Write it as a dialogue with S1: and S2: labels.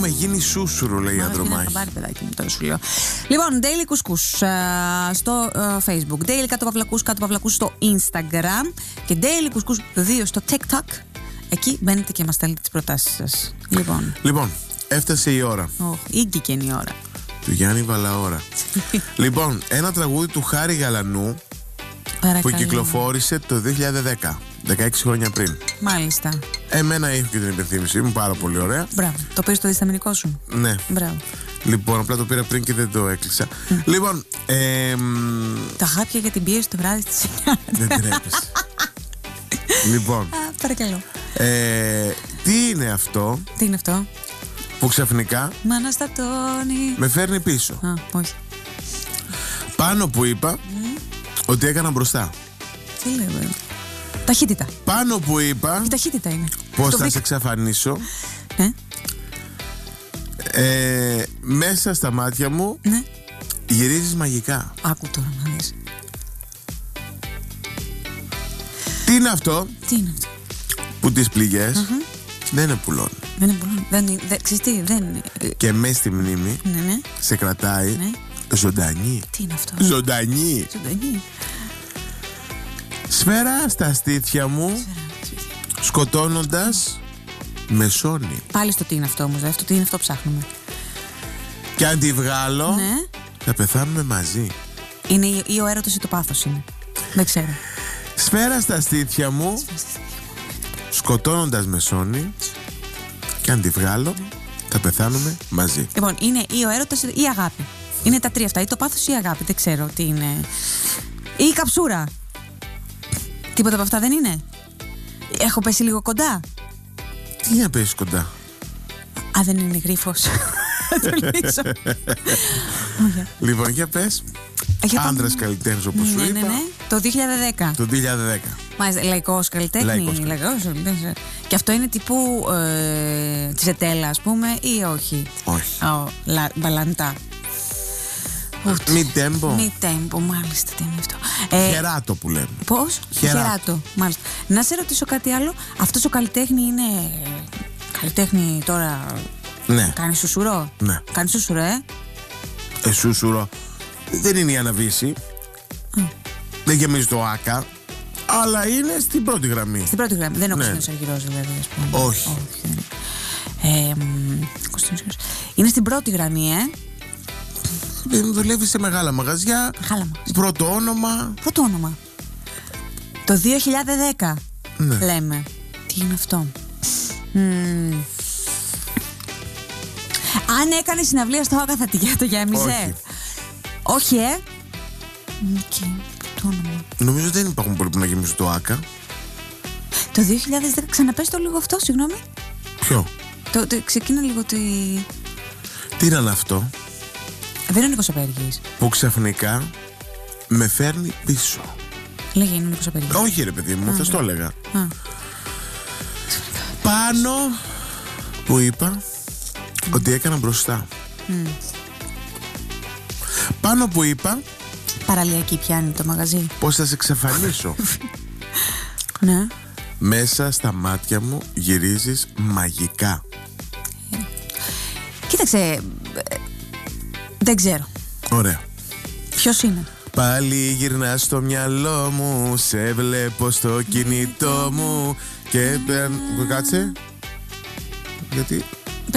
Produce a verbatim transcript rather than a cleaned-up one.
S1: Έχουμε γίνει σούσουρο, λέει η Ανδρομάχη.
S2: Πάρει, παιδάκι μου, τώρα σου λέω. Λοιπόν, Daily Κουσκούς στο uh, Facebook, Daily κάτω παυλακούς, κάτω παυλακούς στο Instagram και Daily Κουσκούς δύο στο TikTok. Εκεί μπαίνετε και μας στέλνετε τις προτάσεις σας. Λοιπόν,
S1: λοιπόν έφτασε η ώρα.
S2: Oh, ήγηκε η ώρα.
S1: Του Γιάννη Βαλαώρα. Λοιπόν, ένα τραγούδι του Χάρη Γαλανού. Παρακαλώ. Που κυκλοφόρησε το δύο χιλιάδες δέκα, δεκαέξι χρόνια πριν.
S2: Μάλιστα.
S1: Εμένα έχω και την υπενθύμησή μου, πάρα πολύ ωραία.
S2: Μπράβο. Το πήρες στο δισταμινικό σου.
S1: Ναι.
S2: Μπράβο.
S1: Λοιπόν, απλά το πήρα πριν και δεν το έκλεισα. Mm. Λοιπόν. Ε,
S2: τα χάπια για την πίεση το βράδυ στις εννιά.
S1: Δεν τρέπεις. Λοιπόν.
S2: Α, παρακαλώ.
S1: Ε, τι είναι αυτό?
S2: Τι είναι αυτό?
S1: Που ξαφνικά
S2: μ' αναστατώνει.
S1: Με φέρνει πίσω.
S2: Α, όχι.
S1: Πάνω που είπα mm. ότι έκανα μπροστά.
S2: Τι λέω, ε? Ταχύτητα.
S1: Πάνω που είπα.
S2: Η ταχύτητα είναι.
S1: Πώς θα βρήκα. Σε εξαφανίσω.
S2: Ναι.
S1: Ε, μέσα στα μάτια μου.
S2: Ναι.
S1: Γυρίζεις μαγικά.
S2: Άκου τώρα να δεις.
S1: Τι είναι αυτό?
S2: Τι είναι αυτό?
S1: Που τις πληγές
S2: uh-huh.
S1: δεν είναι πουλών.
S2: Δεν είναι πουλών. Δεν είναι, δε, ξέρεις τι, δεν είναι.
S1: Και μέσα στη μνήμη
S2: ναι, ναι.
S1: σε κρατάει
S2: ναι.
S1: ζωντανή.
S2: Τι είναι αυτό?
S1: Ζωντανή.
S2: Ζωντανή.
S1: Σφαίρα στα στήθια μου.
S2: Σφαίρα.
S1: Σκοτώνοντας με σώνει.
S2: Πάλι στο τι είναι αυτό όμως, αυτό τι είναι αυτό ψάχνουμε.
S1: Και αν τη βγάλω
S2: ναι.
S1: θα πεθάνουμε μαζί.
S2: Είναι ή, ή ο έρωτος ή το πάθος είναι. Δεν ξέρω.
S1: Σφαίρα στα στήθια μου.
S2: Σφαίρα στα στήθια μου.
S1: Σκοτώνοντας με σώνει. Και αν τη βγάλω θα πεθάνουμε μαζί.
S2: Λοιπόν, είναι ή ο έρωτας ή η αγάπη. Είναι τα τρία αυτά. Ή το πάθος ή η αγάπη. Δεν ξέρω τι είναι. Ή η καψούρα. Τίποτα από αυτά δεν είναι. Έχω πέσει λίγο κοντά.
S1: Τι να πέσει κοντά?
S2: Α, δεν είναι γρίφος. Θα το λύσω.
S1: Λοιπόν, για πες. Άντρας καλλιτέχνης, όπως σου
S2: ναι,
S1: είπα.
S2: Ναι, ναι. Το δύο χιλιάδες δέκα.
S1: Το δύο χιλιάδες δέκα.
S2: Μάλιστα, λαϊκός καλλιτέχνη. Λαϊκός καλλιτέχνη. Και αυτό είναι τύπου ε, Τσετέλα, ας πούμε, ή όχι?
S1: Όχι.
S2: Oh, λα, μπαλαντά.
S1: Μη τέμπο.
S2: Μη τέμπο, μάλιστα, τι είναι αυτό.
S1: Ε, Χεράτο που λέμε.
S2: Πώς?
S1: Χεράτο.
S2: Χεράτο, μάλιστα. Να σε ρωτήσω κάτι άλλο. Αυτός ο καλλιτέχνη είναι καλλιτέχνη τώρα?
S1: Ναι.
S2: Κάνει σουσουρό?
S1: Ναι.
S2: Κάνει σουσουρό, ε?
S1: Ε, σούσουρο. Δεν είναι η Αναβίση. Mm. Δεν γεμίζει το Άκα. Αλλά είναι στην πρώτη γραμμή.
S2: Στην πρώτη γραμμή. Δεν είναι ο Κωνσταντίνος Αργυρός, δηλαδή, ας πούμε.
S1: Όχι.
S2: Όχι, δεν είναι. Ε, είναι στην πρώτη γραμμή, ε.
S1: Δουλεύει σε μεγάλα μαγαζιά.
S2: Μεγάλα μαγαζιά.
S1: Πρώτο όνομα.
S2: Πρώτο όνομα. Το δύο χιλιάδες δέκα.
S1: Ναι.
S2: Λέμε. Τι είναι αυτό? Mm. Αν έκανε συναυλία στο Άκα θα το γέμιζε?
S1: Όχι.
S2: Όχι, ε. Okay. Το όνομα.
S1: Νομίζω δεν υπάρχουν πολλοί που να γεμίσουν το Άκα.
S2: Το δύο χιλιάδες δέκα, ξαναπες το λίγο αυτό, συγγνώμη.
S1: Ποιο?
S2: Το, το, ξεκίνα λίγο τη...
S1: Τι ήταν αυτό?
S2: Δεν είναι ο Νίκος Απέργης.
S1: Που ξαφνικά με φέρνει πίσω.
S2: Λέγε, είναι ο Νίκος Απέργης.
S1: Όχι ρε παιδί μου, θα στο έλεγα.
S2: Α.
S1: Πάνω που είπα mm. ότι έκανα μπροστά.
S2: Mm.
S1: Πάνω που είπα.
S2: Παραλιακή πιάνει το μαγαζί.
S1: Πώς θα σε εξαφανίσω.
S2: Ναι.
S1: Μέσα στα μάτια μου γυρίζεις μαγικά.
S2: Κοίταξε. Δεν ξέρω.
S1: Ωραία.
S2: Ποιος είναι?
S1: Πάλι γυρνάς στο μυαλό μου. Σε βλέπω στο κινητό μου. Και πέρν... Κάτσε. Γιατί